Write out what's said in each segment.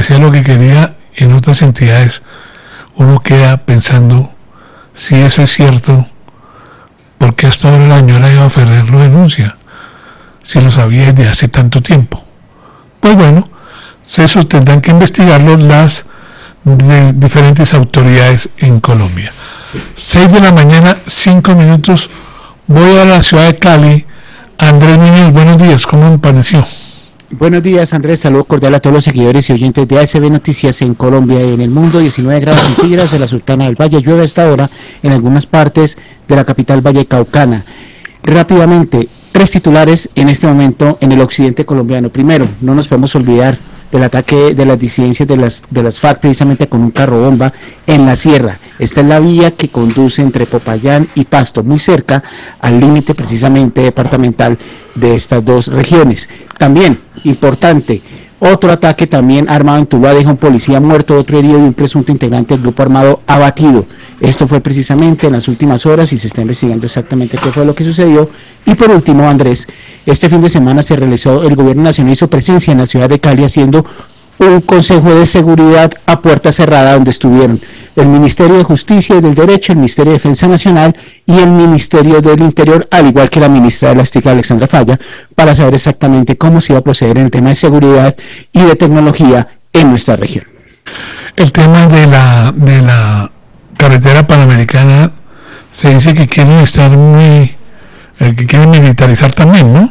hacía lo que quería en otras entidades, uno queda pensando si eso es cierto, porque hasta ahora la señora Eva Ferrer lo denuncia, si lo sabía desde hace tanto tiempo. Pues bueno, eso tendrán que investigarlo las diferentes autoridades en Colombia. 6 de la mañana, 5 minutos, voy a la ciudad de Cali. Andrés Núñez, buenos días, ¿cómo amaneció? Buenos días, Andrés, saludo cordial a todos los seguidores y oyentes de ASB Noticias en Colombia y en el mundo. 19 grados centígrados en la Sultana del Valle, llueve a esta hora en algunas partes de la capital vallecaucana. Rápidamente, 3 titulares en este momento en el occidente colombiano. Primero, no nos podemos olvidar del ataque de las disidencias de las FARC precisamente con un carro bomba en la sierra. Esta es la vía que conduce entre Popayán y Pasto, muy cerca al límite precisamente departamental de estas dos regiones. También, importante, otro ataque también armado en Tuluá, deja un policía muerto, otro herido y un presunto integrante del grupo armado abatido. Esto fue precisamente en las últimas horas y se está investigando exactamente qué fue lo que sucedió. Y por último, Andrés, este fin de semana el gobierno nacional hizo presencia en la ciudad de Cali haciendo un consejo de seguridad a puerta cerrada donde estuvieron el Ministerio de Justicia y del Derecho, el Ministerio de Defensa Nacional y el Ministerio del Interior, al igual que la ministra de las TIC, Alexandra Falla, para saber exactamente cómo se iba a proceder en el tema de seguridad y de tecnología en nuestra región. El tema de la carretera panamericana, se dice que quieren estar que quieren militarizar también, ¿no?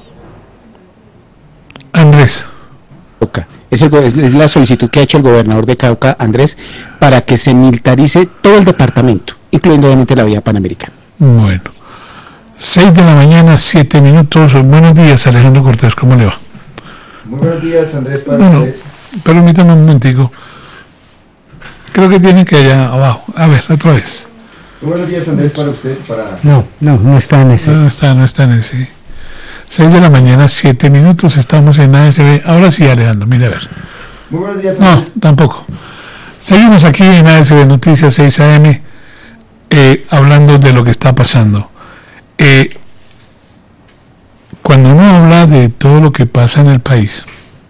Andrés. Es la solicitud que ha hecho el gobernador de Cauca, Andrés, para que se militarice todo el departamento, incluyendo obviamente la vía panamericana. Bueno, 6 de la mañana, 7 minutos. Buenos días, Alejandro Cortés, ¿cómo le va? Muy buenos días, Andrés, para usted. Permítame un momentico. Creo que tiene que allá abajo. A ver, otra vez. Muy buenos días, Andrés, para usted. No está en ese. No está en ese. 6 de la mañana, 7 minutos, estamos en ASB. Ahora sí, Alejandro, mire a ver. Muy buenos días, Andrés. No, tampoco. Seguimos aquí en ASB Noticias 6 AM, hablando de lo que está pasando. Cuando uno habla de todo lo que pasa en el país,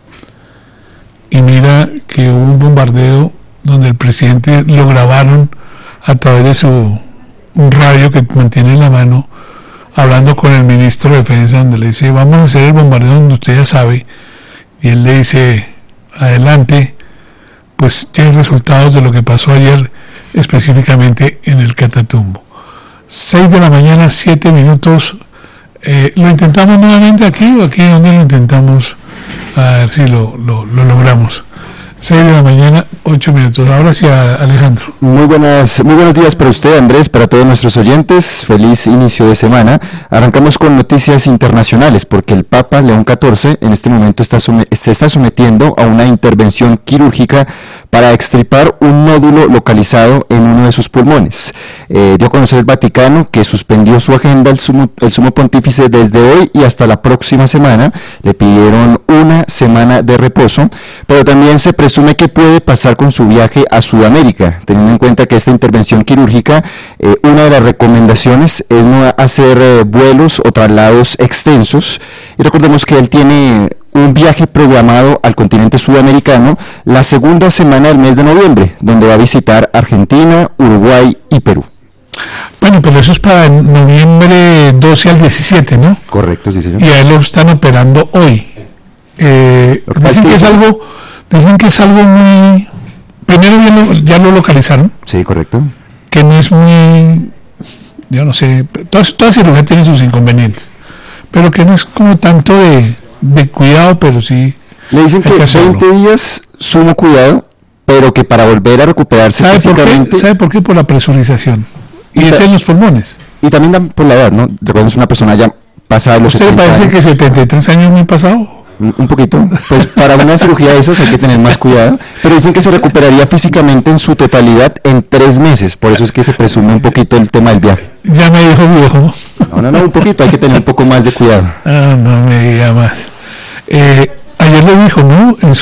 y mira que hubo un bombardeo donde el presidente lo grabaron a través de un radio que mantiene en la mano, hablando con el ministro de Defensa, donde le dice, vamos a hacer el bombardeo donde usted ya sabe, y él le dice, adelante, pues tiene resultados de lo que pasó ayer, específicamente en el Catatumbo. 6 de la mañana, 7 minutos, ¿lo intentamos nuevamente aquí o aquí donde lo intentamos? A ver si lo logramos. 6 de la mañana, 8 minutos. Ahora sí, Alejandro. Muy buenos días para usted, Andrés, para todos nuestros oyentes. Feliz inicio de semana. Arrancamos con noticias internacionales, porque el Papa León XIV en este momento se está sometiendo a una intervención quirúrgica para extirpar un nódulo localizado en uno de sus pulmones. Dio a conocer el Vaticano que suspendió su agenda el sumo pontífice desde hoy y hasta la próxima semana. Le pidieron una semana de reposo, pero también se presume que puede pasar con su viaje a Sudamérica, teniendo en cuenta que esta intervención quirúrgica, una de las recomendaciones es no hacer vuelos o traslados extensos, y recordemos que él tiene un viaje programado al continente sudamericano la segunda semana del mes de noviembre, donde va a visitar Argentina, Uruguay y Perú. Bueno, pero eso es para noviembre 12 al 17, ¿no? Correcto, sí, señor. Y a él lo están operando hoy. Dicen que es algo muy... Primero ya lo localizaron. Sí, correcto. Que no es muy... Yo no sé, toda cirugía tiene sus inconvenientes, pero que no es como tanto de cuidado, pero sí... Le dicen que 20 días sumo cuidado, pero que para volver a recuperarse físicamente... ¿Sabe por qué? Por la presurización. Y es en los pulmones. Y también por la edad, ¿no? Recuerden, es una persona ya pasada los 70 años. ¿Usted le parece que 73 años muy pasado? Un poquito. Pues para una cirugía de esas hay que tener más cuidado. Pero dicen que se recuperaría físicamente en su totalidad en 3 meses. Por eso es que se presume un poquito el tema del viaje. Ya me dijo viejo. No, un poquito. Hay que tener un poco más de cuidado. No me diga más. Ayer lo dijo, ¿no? En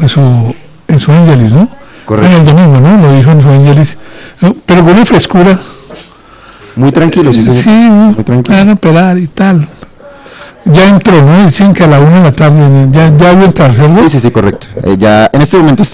su Ángelis, ¿no? Correcto. En el domingo, ¿no? Lo dijo en su Ángelis. Pero con una frescura. Muy tranquilo, sí. Muy tranquilo. Van a operar y tal. Ya entró, ¿no? Dicen que a la 1 de la tarde ya voy a entrar, ¿cierto? Sí, correcto. Ya en este momento está